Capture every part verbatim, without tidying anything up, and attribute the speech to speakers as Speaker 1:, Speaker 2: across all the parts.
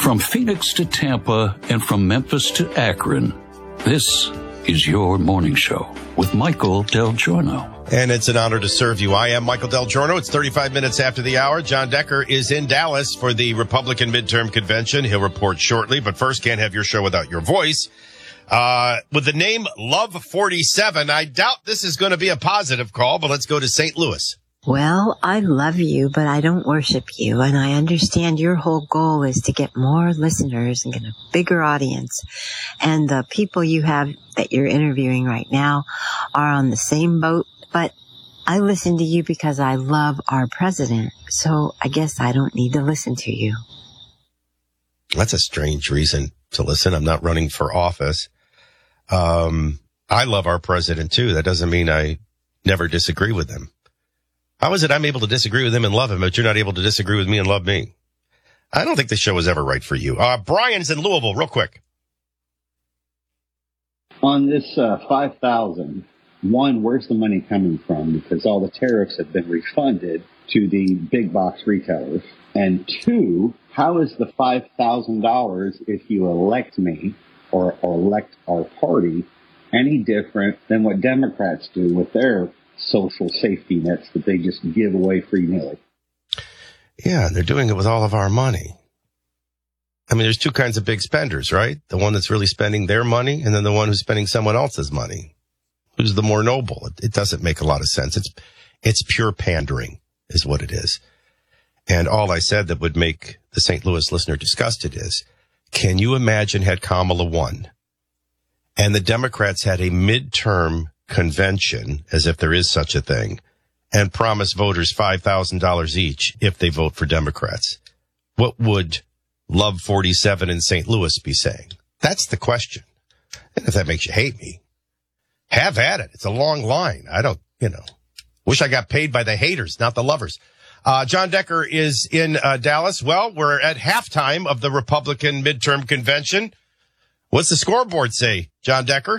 Speaker 1: From Phoenix to Tampa and from Memphis to Akron, this is your morning show with Michael Del Giorno.
Speaker 2: And it's an honor to serve you. I am Michael Del Giorno. It's thirty-five minutes after the hour. John Decker is in Dallas for the Republican midterm convention. He'll report shortly, but first, can't have your show without your voice. Uh, with the name Love forty-seven, I doubt this is going to be a positive call, but let's go to Saint Louis.
Speaker 3: Well, I love you, but I don't worship you, and I understand your whole goal is to get more listeners and get a bigger audience. And the people you have that you're interviewing right now are on the same boat, but I listen to you because I love our president, so I guess I don't need to listen to you.
Speaker 2: That's a strange reason to listen. I'm not running for office. Um, I love our president, too. That doesn't mean I never disagree with him. How is it I'm able to disagree with him and love him, but you're not able to disagree with me and love me? I don't think the show was ever right for you. Uh, Brian's in Louisville, real quick.
Speaker 4: On this uh, five thousand, one, where's the money coming from? Because all the tariffs have been refunded to the big box retailers. And two, how is the five thousand dollars, if you elect me or, or elect our party, any different than what Democrats do with their social safety nets that they just give away free-nilly?
Speaker 2: Yeah, they're doing it with all of our money. I mean, there's two kinds of big spenders, right? The one that's really spending their money and then the one who's spending someone else's money. Who's the more noble? It, it doesn't make a lot of sense. It's, it's pure pandering is what it is. And all I said that would make the Saint Louis listener disgusted is, can you imagine had Kamala won and the Democrats had a midterm convention, as if there is such a thing, and promise voters five thousand dollars each if they vote for Democrats? What would Love forty-seven in Saint Louis be saying? That's the question. And if that makes you hate me, have at it. It's a long line. I don't, you know, wish I got paid by the haters, not the lovers. Uh, John Decker is in uh, Dallas. Well, we're at halftime of the Republican midterm convention. What's the scoreboard say, John Decker?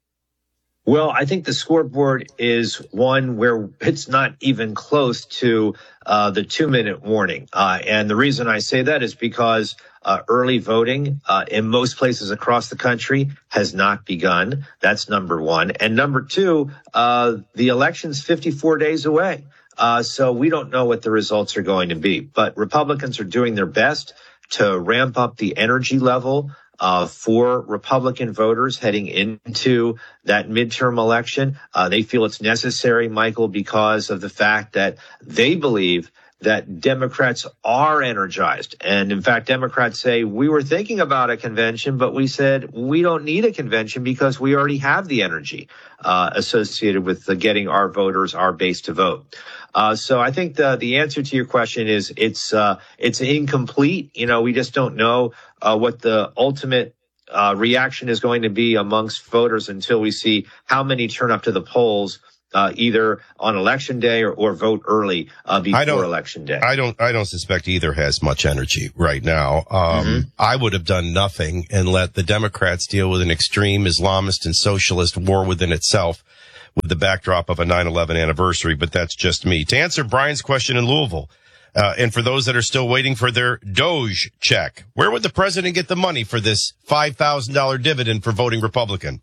Speaker 5: Well, I think the scoreboard is one where it's not even close to uh, the two-minute warning. Uh, and the reason I say that is because uh, early voting uh, in most places across the country has not begun. That's number one. And number two, uh, the election's fifty-four days away. Uh, so we don't know what the results are going to be. But Republicans are doing their best to ramp up the energy level Uh, for Republican voters heading into that midterm election. Uh, they feel it's necessary, Michael, because of the fact that they believe that Democrats are energized. And in fact, Democrats say, we were thinking about a convention, but we said we don't need a convention because we already have the energy uh, associated with the getting our voters, our base to vote. Uh, so I think the, the answer to your question is it's, uh, it's incomplete. You know, we just don't know, uh, what the ultimate, uh, reaction is going to be amongst voters until we see how many turn up to the polls, uh, either on election day or, or vote early, uh, before election day.
Speaker 2: I don't, I don't suspect either has much energy right now. Um, mm-hmm. I would have done nothing and let the Democrats deal with an extreme Islamist and socialist war within itself, with the backdrop of a nine eleven anniversary, but that's just me. To answer Brian's question in Louisville, uh, and for those that are still waiting for their Doge check, where would the president get the money for this five thousand dollars dividend for voting Republican?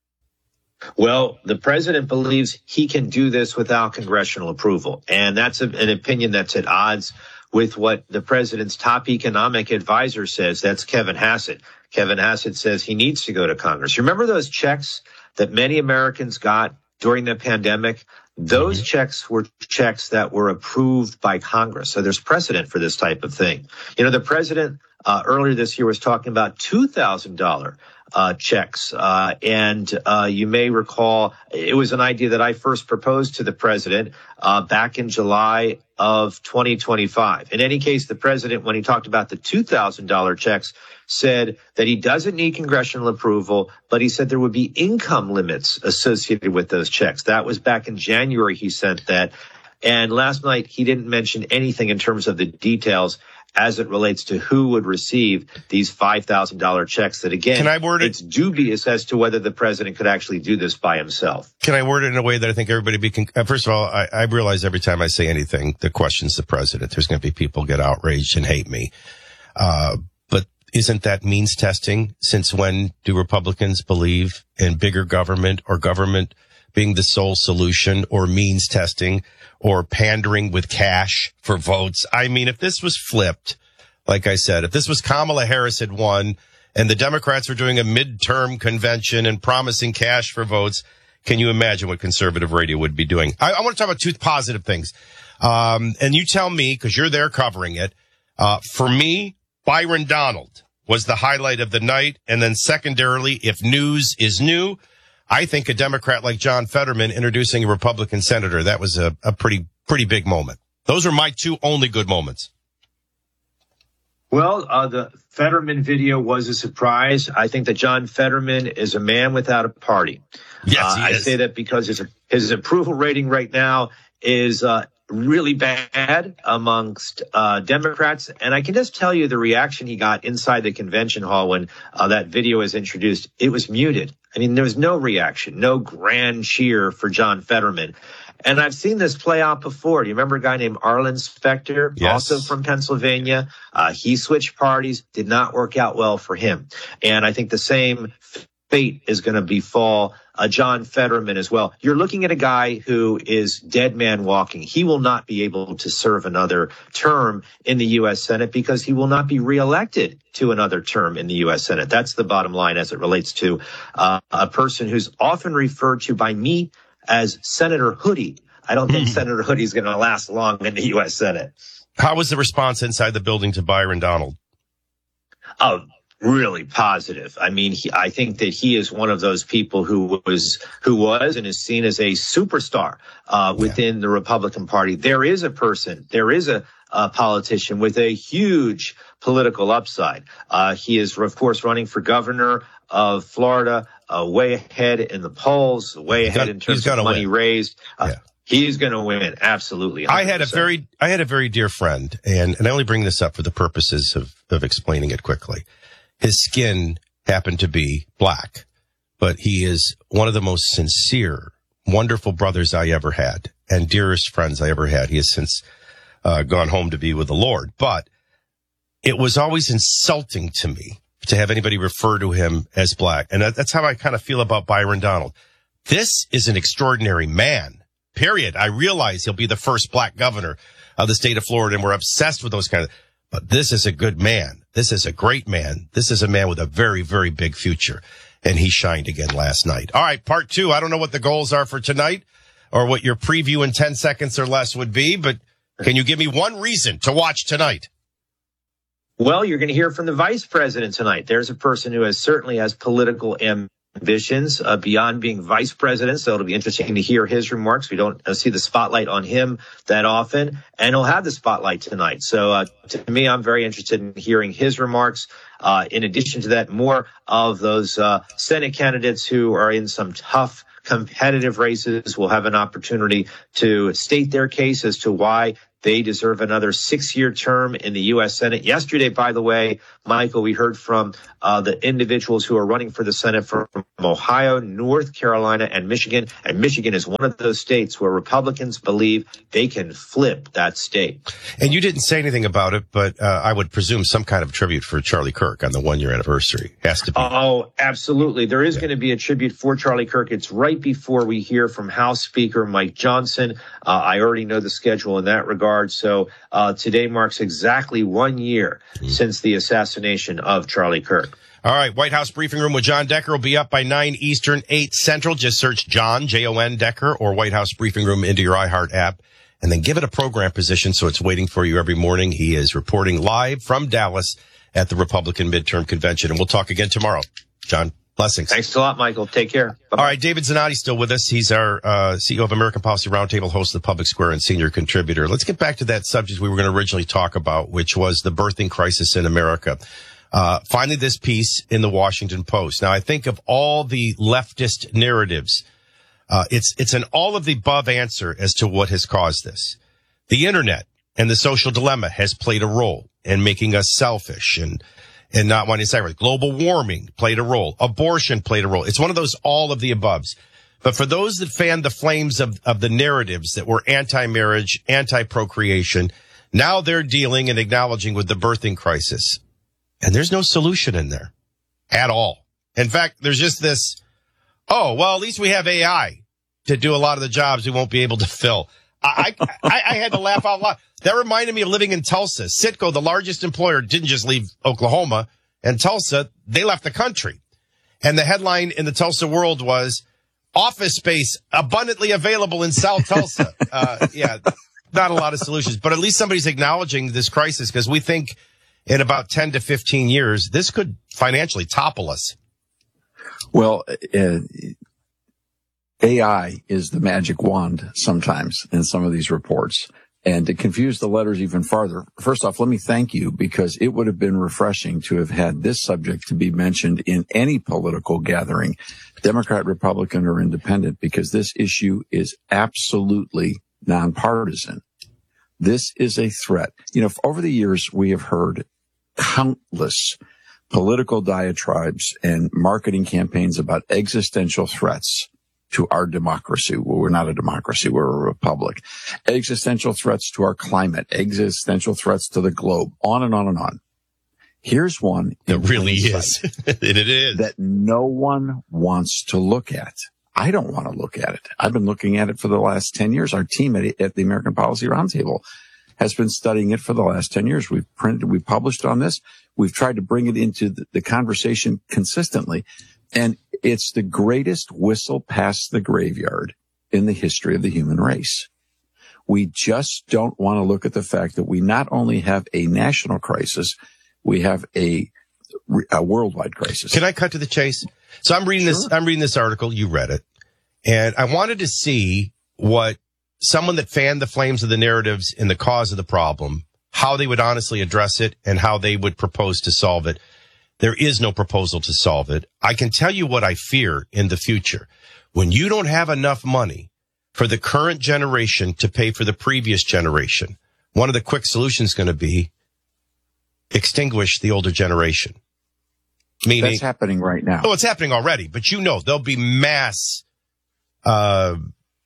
Speaker 5: Well, the president believes he can do this without congressional approval, and that's a, an opinion that's at odds with what the president's top economic advisor says. That's Kevin Hassett. Kevin Hassett says he needs to go to Congress. Remember those checks that many Americans got during the pandemic? Those mm-hmm. checks were checks that were approved by Congress. So there's precedent for this type of thing. You know, the president uh, earlier this year was talking about two thousand dollars uh, checks. Uh, and uh, you may recall it was an idea that I first proposed to the president uh, back in July of twenty twenty-five. In any case, the president, when he talked about the two thousand dollars checks, said that he doesn't need congressional approval, but he said there would be income limits associated with those checks. That was back in January he sent that. And last night he didn't mention anything in terms of the details as it relates to who would receive these five thousand dollars checks that, again,
Speaker 2: Can I word it?
Speaker 5: It's dubious as to whether the president could actually do this by himself.
Speaker 2: Can I word it in a way that I think everybody be, con- first of all, I, I realize every time I say anything that questions the president, there's going to be people get outraged and hate me. Uh, but isn't that means testing? Since when do Republicans believe in bigger government or government being the sole solution, or means testing, or pandering with cash for votes? I mean, if this was flipped, like I said, if this was Kamala Harris had won and the Democrats were doing a midterm convention and promising cash for votes, can you imagine what conservative radio would be doing? I, I want to talk about two positive things. Um, and you tell me, because you're there covering it. Uh, for me, Byron Donald was the highlight of the night. And then secondarily, if news is new, I think a Democrat like John Fetterman introducing a Republican senator, that was a, a pretty, pretty big moment. Those are my two only good moments.
Speaker 5: Well, uh, the Fetterman video was a surprise. I think that John Fetterman is a man without a party.
Speaker 2: Yes, he
Speaker 5: uh,
Speaker 2: is.
Speaker 5: I say that because his, his approval rating right now is uh, really bad amongst uh, Democrats. And I can just tell you the reaction he got inside the convention hall when uh, that video was introduced. It was muted. I mean, there was no reaction, no grand cheer for John Fetterman. And I've seen this play out before. Do you remember a guy named Arlen Specter,
Speaker 2: yes.
Speaker 5: also from Pennsylvania? Uh, he switched parties, did not work out well for him. And I think the same fate is going to befall uh, John Fetterman as well. You're looking at a guy who is dead man walking. He will not be able to serve another term in the U S Senate because he will not be reelected to another term in the U S Senate. That's the bottom line as it relates to uh, a person who's often referred to by me as Senator Hoodie. I don't think Senator Hoodie is going to last long in the U S Senate.
Speaker 2: How was the response inside the building to Byron Donald?
Speaker 5: Oh, really positive. I mean, he, I think that he is one of those people who was, who was and is seen as a superstar uh, within yeah. the Republican Party. There is a person, there is a, a politician with a huge political upside. Uh, he is, of course, running for governor of Florida, uh, way ahead in the polls, way
Speaker 2: he's
Speaker 5: ahead
Speaker 2: got,
Speaker 5: in terms of money
Speaker 2: win.
Speaker 5: raised. Uh,
Speaker 2: yeah.
Speaker 5: He's going to win. Absolutely. one hundred percent.
Speaker 2: I had a very, I had a very dear friend, and, and I only bring this up for the purposes of, of explaining it quickly. His skin happened to be black, but he is one of the most sincere, wonderful brothers I ever had and dearest friends I ever had. He has since uh, gone home to be with the Lord, but it was always insulting to me to have anybody refer to him as black. And that, that's how I kind of feel about Byron Donald. This is an extraordinary man, period. I realize he'll be the first black governor of the state of Florida, and we're obsessed with those kind of, but this is a good man. This is a great man. This is a man with a very, very big future. And he shined again last night. All right, part two. I don't know what the goals are for tonight or what your preview in ten seconds or less would be, but can you give me one reason to watch tonight?
Speaker 5: Well, you're going to hear from the vice president tonight. There's a person who has certainly has political ambitions uh, beyond being vice president. So it'll be interesting to hear his remarks. We don't uh, see the spotlight on him that often, and he'll have the spotlight tonight. So uh, to me, I'm very interested in hearing his remarks. Uh, in addition to that, more of those uh, Senate candidates who are in some tough competitive races will have an opportunity to state their case as to why they deserve another six-year term in the U S Senate. Yesterday, by the way, Michael, we heard from uh, the individuals who are running for the Senate from Ohio, North Carolina, and Michigan. And Michigan is one of those states where Republicans believe they can flip that state.
Speaker 2: And you didn't say anything about it, but uh, I would presume some kind of tribute for Charlie Kirk on the one-year anniversary. Has to be.
Speaker 5: Oh, absolutely. There is
Speaker 2: yeah.
Speaker 5: going to be a tribute for Charlie Kirk. It's right before we hear from House Speaker Mike Johnson. Uh, I already know the schedule in that regard. So uh, today marks exactly one year mm. since the assassination of Charlie Kirk.
Speaker 2: All right. White House Briefing Room with John Decker will be up by nine Eastern, eight Central. Just search John, J O N, Decker, or White House Briefing Room into your iHeart app, and then give it a program position so it's waiting for you every morning. He is reporting live from Dallas at the Republican Midterm Convention, and we'll talk again tomorrow. John, blessings.
Speaker 5: Thanks a lot, Michael. Take care. Bye-bye.
Speaker 2: All right. David Zanotti still with us. He's our uh, C E O of American Policy Roundtable, host of the Public Square, and senior contributor. Let's get back to that subject we were going to originally talk about, which was the birthing crisis in America. Uh, finally, this piece in the Washington Post. Now, I think of all the leftist narratives, uh, it's, it's an all of the above answer as to what has caused this. The internet and the social dilemma has played a role in making us selfish and, and not wanting to sacrifice. Global warming played a role. Abortion played a role. It's one of those all of the aboves. But for those that fanned the flames of, of the narratives that were anti-marriage, anti-procreation, now they're dealing and acknowledging with the birthing crisis. And there's no solution in there at all. In fact, there's just this, oh, well, at least we have A I to do a lot of the jobs we won't be able to fill. I, I, I had to laugh out loud. That reminded me of living in Tulsa. Citgo, the largest employer, didn't just leave Oklahoma and Tulsa. They left the country. And the headline in the Tulsa World was, office space abundantly available in South Tulsa. Uh, yeah, not a lot of solutions, but at least somebody's acknowledging this crisis, because we think in about ten to fifteen years, this could financially topple us.
Speaker 6: Well, uh, A I is the magic wand sometimes in some of these reports. And to confuse the letters even farther, first off, let me thank you, because it would have been refreshing to have had this subject to be mentioned in any political gathering, Democrat, Republican, or independent, because this issue is absolutely nonpartisan. This is a threat. You know, over the years, we have heard countless political diatribes and marketing campaigns about existential threats to our democracy. Well, we're not a democracy. We're a republic. Existential threats to our climate, existential threats to the globe, on and on and on. Here's one.
Speaker 2: It really is. It is.
Speaker 6: That no one wants to look at. I don't want to look at it. I've been looking at it for the last ten years. Our team at, at the American Policy Roundtable has been studying it for the last ten years. We've printed, we've published on this. We've tried to bring it into the, the conversation consistently. And it's the greatest whistle past the graveyard in the history of the human race. We just don't want to look at the fact that we not only have a national crisis, we have a, a worldwide crisis.
Speaker 2: Can I cut to the chase? So I'm reading sure. this, I'm reading this article. You read it. And I wanted to see what someone that fanned the flames of the narratives in the cause of the problem, how they would honestly address it and how they would propose to solve it. There is no proposal to solve it. I can tell you what I fear in the future. When you don't have enough money for the current generation to pay for the previous generation, one of the quick solutions is going to be extinguish the older generation. Meaning,
Speaker 6: that's happening right now.
Speaker 2: Oh, it's happening already, but you know, there'll be mass, uh,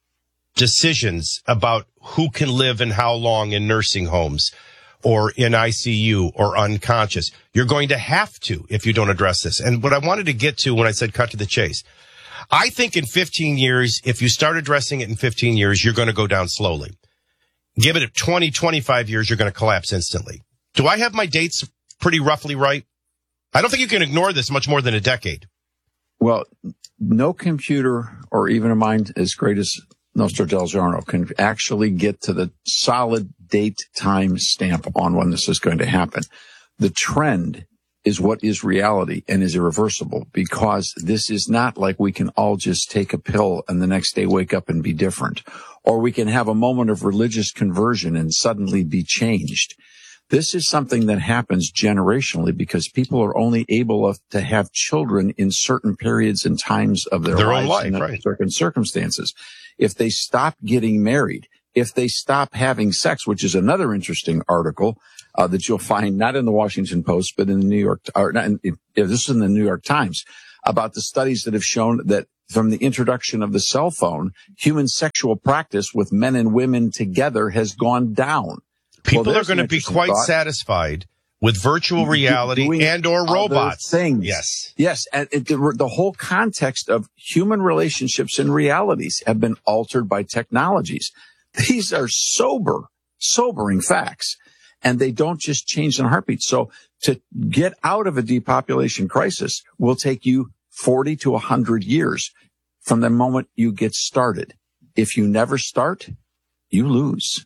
Speaker 2: decisions about who can live and how long in nursing homes or in I C U or unconscious. You're going to have to if you don't address this. And what I wanted to get to when I said cut to the chase, I think in fifteen years, if you start addressing it in fifteen years, you're going to go down slowly. Give it twenty, twenty-five years, you're going to collapse instantly. Do I have my dates pretty roughly right? I don't think you can ignore this much more than a decade.
Speaker 6: Well, no computer or even a mind as great as Nostro Del Giorno can actually get to the solid date time stamp on when this is going to happen. The trend is what is reality and is irreversible, because this is not like we can all just take a pill and the next day wake up and be different, or we can have a moment of religious conversion and suddenly be changed. This is something that happens generationally because people are only able to have children in certain periods and times of their,
Speaker 2: their
Speaker 6: lives
Speaker 2: own life,
Speaker 6: and
Speaker 2: right.
Speaker 6: certain circumstances. If they stop getting married, if they stop having sex, which is another interesting article uh, that you'll find not in the Washington Post, but in the New York, or not in, this is in the New York Times, about the studies that have shown that from the introduction of the cell phone, human sexual practice with men and women together has gone down.
Speaker 2: People
Speaker 6: well,
Speaker 2: are going to be quite
Speaker 6: thought.
Speaker 2: satisfied with virtual reality
Speaker 6: Doing
Speaker 2: and or robots.
Speaker 6: Things.
Speaker 2: Yes.
Speaker 6: Yes. And it, the, the whole context of human relationships and realities have been altered by technologies. These are sober, sobering facts. And they don't just change in a heartbeat. So to get out of a depopulation crisis will take you forty to one hundred years from the moment you get started. If you never start, you lose.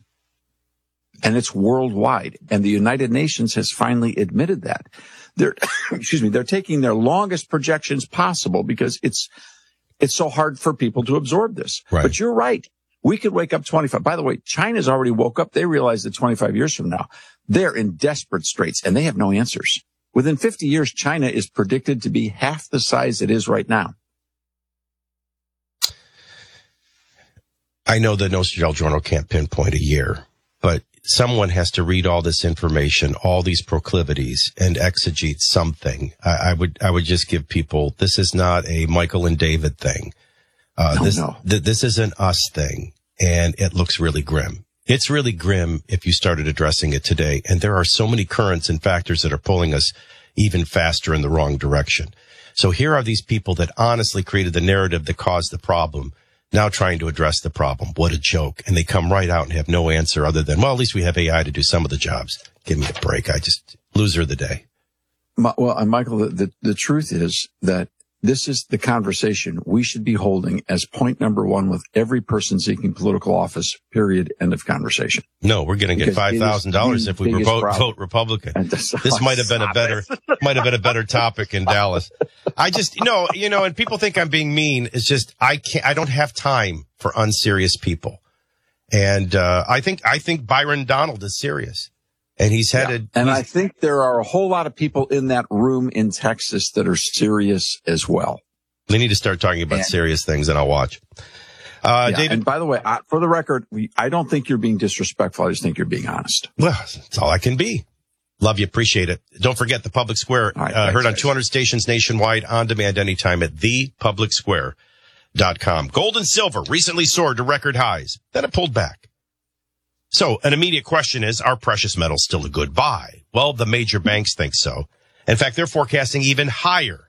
Speaker 6: And it's worldwide. And the United Nations has finally admitted that. They're, excuse me, they're taking their longest projections possible because it's, it's so hard for people to absorb this.
Speaker 2: Right.
Speaker 6: But you're right. We could wake up twenty-five. By the way, China's already woke up. They realize that twenty-five years from now, they're in desperate straits and they have no answers. Within fifty years, China is predicted to be half the size it is right now.
Speaker 2: I know that Nostro Del Giorno can't pinpoint a year, but someone has to read all this information, all these proclivities, and exegete something. I, I would, I would just give people, this is not a Michael and David thing. Uh,
Speaker 6: no,
Speaker 2: this,
Speaker 6: no.
Speaker 2: th- this is an us thing, and it looks really grim. It's really grim if you started addressing it today. And there are so many currents and factors that are pulling us even faster in the wrong direction. So here are these people that honestly created the narrative that caused the problem, now trying to address the problem. What a joke. And they come right out and have no answer other than, well, at least we have A I to do some of the jobs. Give me a break. I just, loser of the day.
Speaker 6: Well, and Michael, the, the, the truth is that this is the conversation we should be holding as point number one with every person seeking political office, period, end of conversation.
Speaker 2: No, we're going to get five thousand dollars if we vote, vote Republican. This might have been a better, might have been a better topic in Dallas. I just, you know, you know, and people think I'm being mean. It's just, I can't, I don't have time for unserious people. And, uh, I think, I think Byron Donald is serious. And he's headed.
Speaker 6: Yeah. And
Speaker 2: he's,
Speaker 6: I think there are a whole lot of people in that room in Texas that are serious as well.
Speaker 2: They need to start talking about and, serious things, and I'll watch. Uh,
Speaker 6: yeah,
Speaker 2: David.
Speaker 6: And by the way, I, for the record, we, I don't think you're being disrespectful. I just think you're being honest.
Speaker 2: Well, that's all I can be. Love you. Appreciate it. Don't forget the Public Square, right, uh, heard on two hundred stations nationwide, on demand anytime at the public square dot com. Gold and silver recently soared to record highs. Then it pulled back. So an immediate question is, are precious metals still a good buy? Well, the major banks think so. In fact, they're forecasting even higher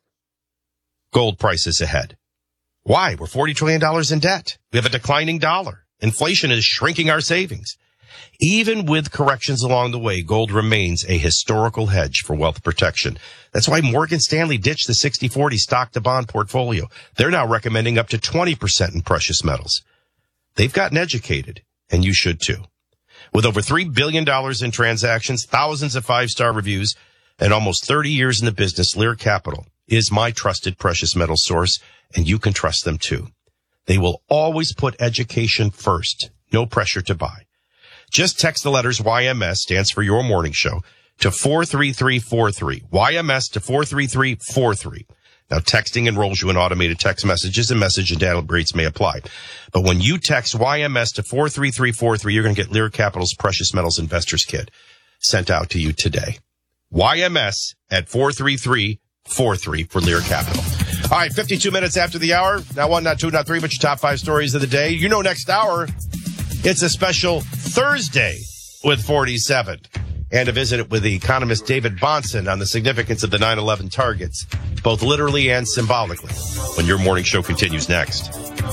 Speaker 2: gold prices ahead. Why? We're forty trillion dollars in debt. We have a declining dollar. Inflation is shrinking our savings. Even with corrections along the way, gold remains a historical hedge for wealth protection. That's why Morgan Stanley ditched the sixty forty stock to bond portfolio. They're now recommending up to twenty percent in precious metals. They've gotten educated, and you should too. With over three billion dollars in transactions, thousands of five-star reviews, and almost thirty years in the business, Lear Capital is my trusted precious metal source, and you can trust them too. They will always put education first. No pressure to buy. Just text the letters Y M S, stands for Your Morning Show, to four three three four three. Y M S to four three three four three. Now, texting enrolls you in automated text messages, and message and data rates may apply. But when you text Y M S to four three three four three, you're going to get Lear Capital's Precious Metals Investors Kit sent out to you today. Y M S at four three three four three for Lear Capital. All right, fifty-two minutes after the hour. Not one, not two, not three, but your top five stories of the day. You know, next hour, it's a special Thursday with forty-seven. And a visit with the economist David Bahnsen on the significance of the nine eleven targets, both literally and symbolically, when your morning show continues next.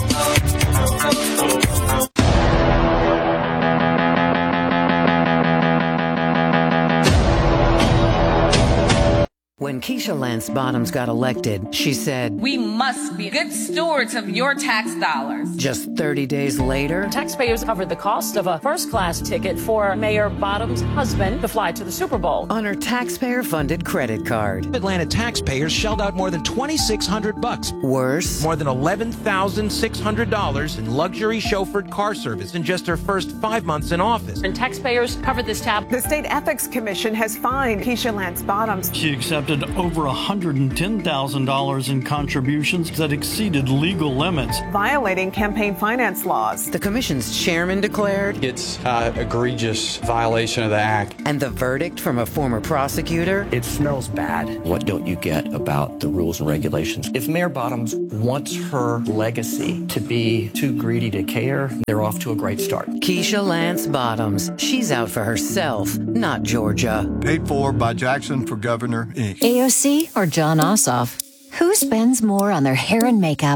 Speaker 7: When Keisha Lance Bottoms got elected, she said,
Speaker 8: "We must be good stewards of your tax dollars."
Speaker 7: Just thirty days later,
Speaker 9: taxpayers covered the cost of a first-class ticket for Mayor Bottoms' husband to fly to the Super Bowl
Speaker 7: on her taxpayer-funded credit card.
Speaker 10: Atlanta taxpayers shelled out more than twenty-six hundred bucks.
Speaker 7: Worse,
Speaker 10: more than eleven thousand six hundred dollars in luxury chauffeured car service in just her first five months in office.
Speaker 9: And taxpayers covered this tab.
Speaker 11: The State Ethics Commission has fined Keisha Lance Bottoms.
Speaker 12: She accepted over one hundred ten thousand dollars in contributions that exceeded legal limits,
Speaker 11: violating campaign finance laws.
Speaker 7: The commission's chairman declared
Speaker 13: it's an egregious violation of the act.
Speaker 7: And the verdict from a former prosecutor?
Speaker 14: It smells bad. What don't you get about the rules and regulations? If Mayor Bottoms wants her legacy to be too greedy to care, they're off to a great start.
Speaker 7: Keisha Lance Bottoms. She's out for herself, not Georgia.
Speaker 15: Paid for by Jackson for Governor, Incorporated.
Speaker 16: A O C or John Ossoff? Who spends more on their hair and makeup?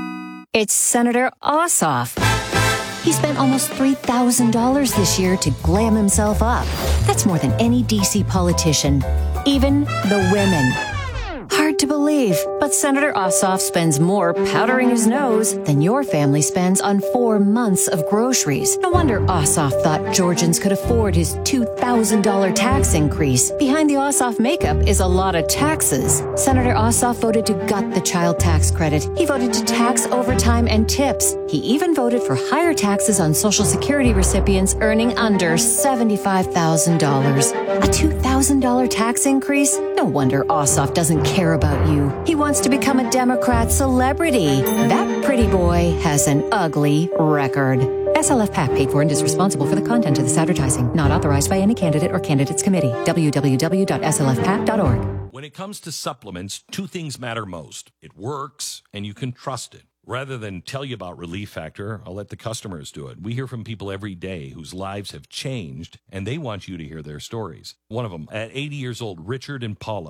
Speaker 16: It's Senator Ossoff. He spent almost three thousand dollars this year to glam himself up. That's more than any D C politician, even the women. Hard to believe, but Senator Ossoff spends more powdering his nose than your family spends on four months of groceries. No wonder Ossoff thought Georgians could afford his two thousand dollars tax increase. Behind the Ossoff makeup is a lot of taxes. Senator Ossoff voted to gut the child tax credit. He voted to tax overtime and tips. He even voted for higher taxes on Social Security recipients earning under seventy-five thousand dollars. A two thousand dollars tax increase? No wonder Ossoff doesn't care about you. He wants to become a Democrat celebrity. That pretty boy has an ugly record. S L F PAC paid for and is responsible for the content of this advertising. Not authorized by any candidate or candidates committee. w w w dot s l f pac dot org.
Speaker 17: When it comes to supplements, two things matter most. It works and you can trust it. Rather than tell you about Relief Factor, I'll let the customers do it. We hear from people every day whose lives have changed, and they want you to hear their stories. One of them, at eighty years old, Richard and Paula,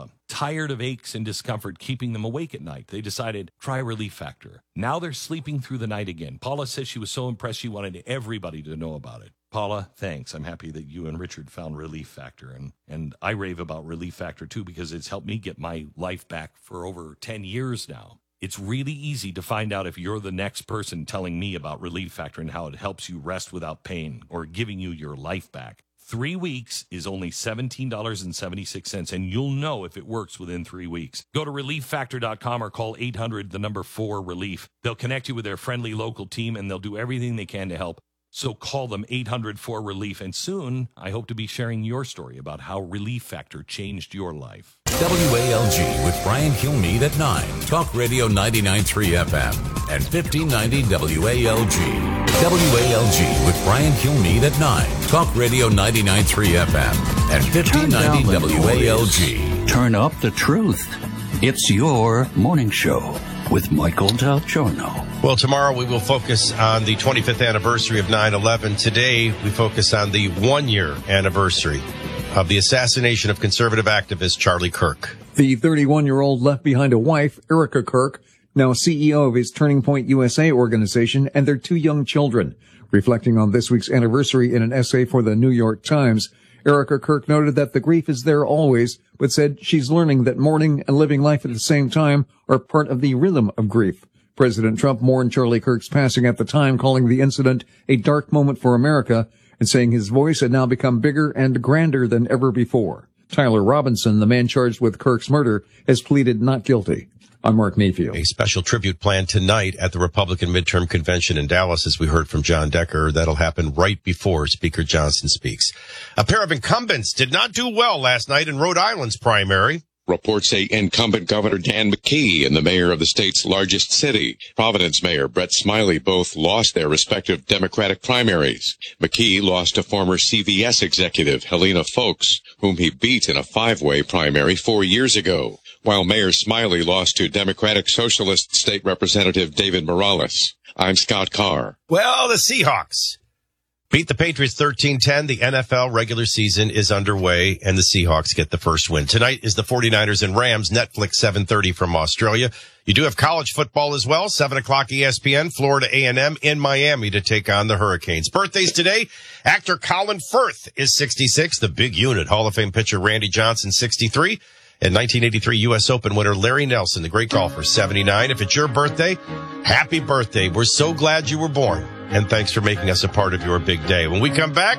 Speaker 17: tired of aches and discomfort keeping them awake at night. They decided, try Relief Factor. Now they're sleeping through the night again. Paula says she was so impressed she wanted everybody to know about it. Paula, thanks. I'm happy that you and Richard found Relief Factor. And, and I rave about Relief Factor, too, because it's helped me get my life back for over ten years now. It's really easy to find out if you're the next person telling me about Relief Factor and how it helps you rest without pain or giving you your life back. Three weeks is only seventeen dollars and seventy-six cents, and you'll know if it works within three weeks. Go to relief factor dot com or call eight hundred, the number four, relief. They'll connect you with their friendly local team, and they'll do everything they can to help. So call them eight hundred, four, relief, and soon I hope to be sharing your story about how Relief Factor changed your life.
Speaker 18: W A L G with Brian Kilmeade at nine. Talk Radio ninety-nine point three F M and fifteen ninety W A L G. W A L G with Brian Kilmeade at nine. Talk Radio ninety-nine point three F M and fifteen ninety W A L G.
Speaker 1: Turn up the truth. It's your morning show with Michael Del Giorno.
Speaker 2: Well, tomorrow we will focus on the twenty-fifth anniversary of nine eleven. Today we focus on the one-year anniversary of the assassination of conservative activist Charlie Kirk.
Speaker 19: The thirty-one-year-old left behind a wife, Erica Kirk, now C E O of his Turning Point U S A organization, and their two young children. Reflecting on this week's anniversary in an essay for the New York Times, Erica Kirk noted that the grief is there always, but said she's learning that mourning and living life at the same time are part of the rhythm of grief. President Trump mourned Charlie Kirk's passing at the time, calling the incident a dark moment for America and saying his voice had now become bigger and grander than ever before. Tyler Robinson, the man charged with Kirk's murder, has pleaded not guilty. I'm Mark Mayfield.
Speaker 2: A special tribute planned tonight at the Republican midterm convention in Dallas, as we heard from John Decker. That'll happen right before Speaker Johnson speaks. A pair of incumbents did not do well last night in Rhode Island's primary.
Speaker 20: Reports say incumbent Governor Dan McKee and the mayor of the state's largest city, Providence Mayor Brett Smiley, both lost their respective Democratic primaries. McKee lost to former C V S executive Helena Foulkes, whom he beat in a five-way primary four years ago, while Mayor Smiley lost to Democratic Socialist State Representative David Morales. I'm Scott Carr.
Speaker 2: Well, the Seahawks beat the Patriots thirteen ten. The N F L regular season is underway, and the Seahawks get the first win. Tonight is the forty-niners and Rams, Netflix seven thirty from Australia. You do have college football as well, seven o'clock E S P N, Florida A and M in Miami to take on the Hurricanes. Birthdays today, actor Colin Firth is sixty-six, the big unit, Hall of Fame pitcher Randy Johnson, sixty-three, and nineteen eighty-three U S Open winner Larry Nelson, the great golfer, seventy-nine. If it's your birthday, happy birthday. We're so glad you were born. And thanks for making us a part of your big day. When we come back,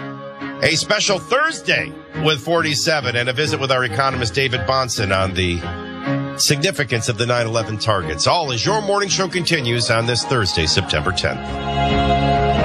Speaker 2: a special Thursday with forty-seven and a visit with our economist David Bahnsen on the significance of the nine eleven targets. All as your morning show continues on this Thursday, September tenth.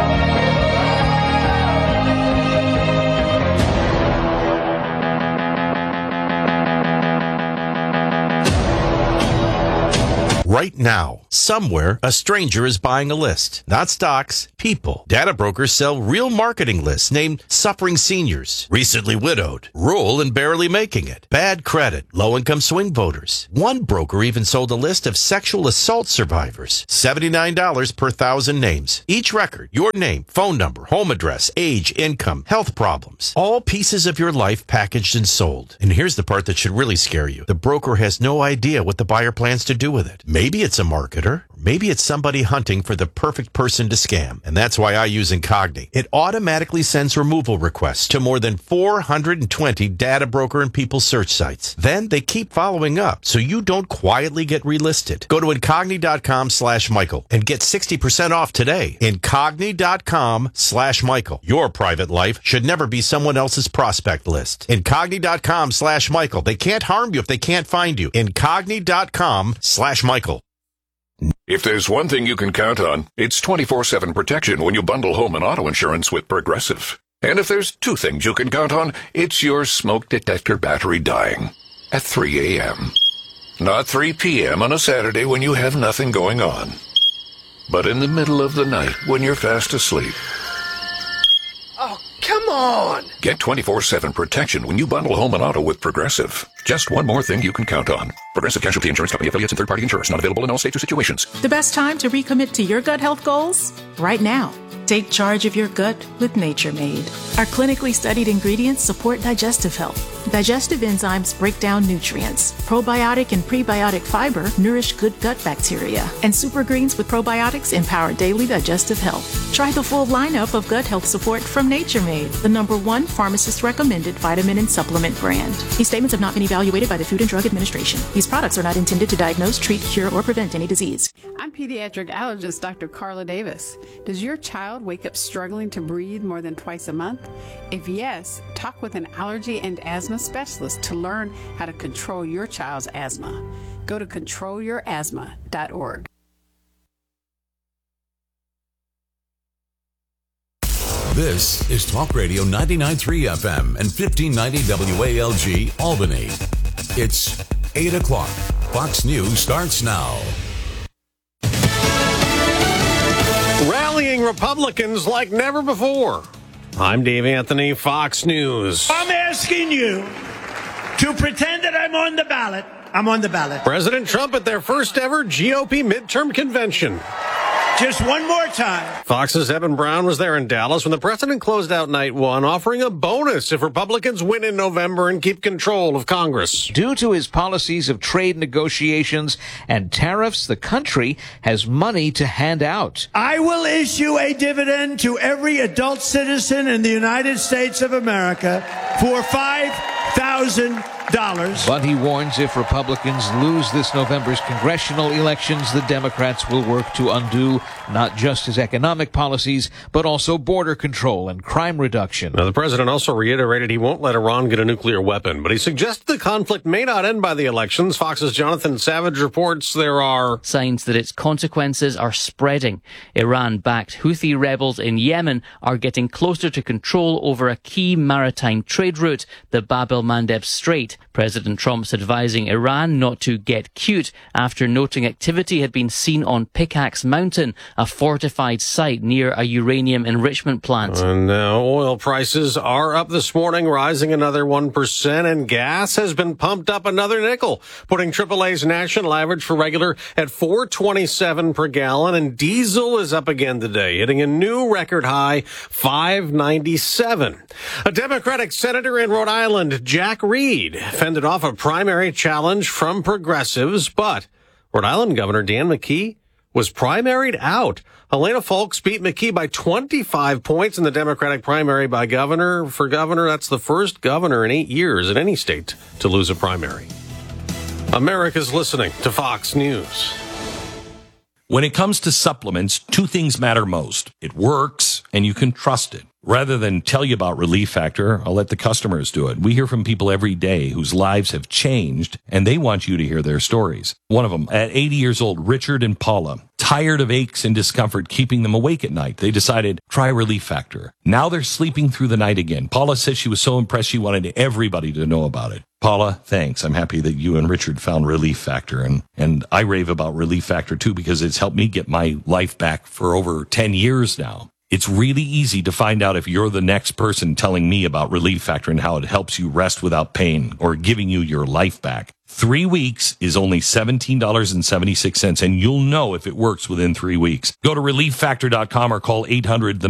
Speaker 2: Right now, somewhere, a stranger is buying a list. Not stocks, people. Data brokers sell real marketing lists named Suffering Seniors, Recently Widowed, Rural and Barely Making It, Bad Credit, Low-Income Swing Voters. One broker even sold a list of sexual assault survivors. seventy-nine dollars per thousand names. Each record, your name, phone number, home address, age, income, health problems. All pieces of your life packaged and sold. And here's the part that should really scare you. The broker has no idea what the buyer plans to do with it. Maybe it's a marketer. Maybe it's somebody hunting for the perfect person to scam. And that's why I use Incogni. It automatically sends removal requests to more than four hundred twenty data broker and people search sites. Then they keep following up so you don't quietly get relisted. Go to Incogni.com slash Michael and get sixty percent off today. Incogni.com slash Michael. Your private life should never be someone else's prospect list. Incogni.com slash Michael. They can't harm you if they can't find you. Incogni.com slash Michael.
Speaker 21: If there's one thing you can count on, it's twenty-four seven protection when you bundle home and auto insurance with Progressive. And if there's two things you can count on, it's your smoke detector battery dying at three a.m. Not three p.m. on a Saturday when you have nothing going on, but in the middle of the night when you're fast asleep.
Speaker 22: Oh, come on!
Speaker 21: Get twenty-four seven protection when you bundle home and auto with Progressive. Just one more thing you can count on. Progressive Casualty Insurance Company affiliates and third-party insurers. Not available in all states or situations.
Speaker 23: The best time to recommit to your gut health goals? Right now. Take charge of your gut with Nature Made. Our clinically studied ingredients support digestive health, Digestive enzymes break down nutrients. Probiotic and prebiotic fiber nourish good gut bacteria. And Super Greens with probiotics empower daily digestive health. Try the full lineup of gut health support from Nature Made, the number one pharmacist-recommended vitamin and supplement brand. These statements have not been evaluated by the Food and Drug Administration. These products are not intended to diagnose, treat, cure, or prevent any disease.
Speaker 3: I'm pediatric allergist Doctor Carla Davis. Does your child wake up struggling to breathe more than twice a month? If yes, talk with an allergy and asthma specialist to learn how to control your child's asthma. Go to control your asthma dot org.
Speaker 18: This is Talk Radio ninety-nine point three F M and fifteen ninety W A L G Albany. It's eight o'clock. Fox News starts now.
Speaker 4: Rallying Republicans like never before. I'm Dave Anthony, Fox News.
Speaker 5: I'm asking you to pretend that I'm on the ballot. I'm on the ballot.
Speaker 4: President Trump at their first ever G O P midterm convention.
Speaker 5: Just one more time.
Speaker 4: Fox's Evan Brown was there in Dallas when the president closed out night one, offering a bonus if Republicans win in November and keep control of Congress.
Speaker 24: Due to his policies of trade negotiations and tariffs, the country has money to hand out.
Speaker 5: I will issue a dividend to every adult citizen in the United States of America for five thousand dollars.
Speaker 24: But he warns if Republicans lose this November's congressional elections, the Democrats will work to undo not just his economic policies, but also border control and crime reduction.
Speaker 4: Now, the president also reiterated he won't let Iran get a nuclear weapon, but he suggested the conflict may not end by the elections. Fox's Jonathan Savage reports there are
Speaker 25: signs that its consequences are spreading. Iran-backed Houthi rebels in Yemen are getting closer to control over a key maritime trade route, the Bab el-Mandeb Strait. President Trump's advising Iran not to get cute after noting activity had been seen on Pickaxe Mountain, a fortified site near a uranium enrichment plant.
Speaker 4: And now oil prices are up this morning, rising another one percent, and gas has been pumped up another nickel, putting triple A's national average for regular at four twenty-seven per gallon, and diesel is up again today, hitting a new record high, five ninety-seven. A Democratic senator in Rhode Island, Jack Reed, fended off a primary challenge from progressives, but Rhode Island Governor Dan McKee was primaried out. Helena Foulkes beat McKee by twenty-five points in the Democratic primary by governor. For governor, that's the first governor in eight years in any state to lose a primary. America's listening to Fox News.
Speaker 17: When it comes to supplements, two things matter most. It works, and you can trust it. Rather than tell you about Relief Factor, I'll let the customers do it. We hear from people every day whose lives have changed, and they want you to hear their stories. One of them, at eighty years old, Richard and Paula, tired of aches and discomfort keeping them awake at night. They decided, try Relief Factor. Now they're sleeping through the night again. Paula says she was so impressed she wanted everybody to know about it. Paula, thanks. I'm happy that you and Richard found Relief Factor, and, and I rave about Relief Factor too because it's helped me get my life back for over ten years now. It's really easy to find out if you're the next person telling me about Relief Factor and how it helps you rest without pain or giving you your life back. Three weeks is only seventeen dollars and seventy-six cents, and you'll know if it works within three weeks. Go to relief factor dot com or call eight hundred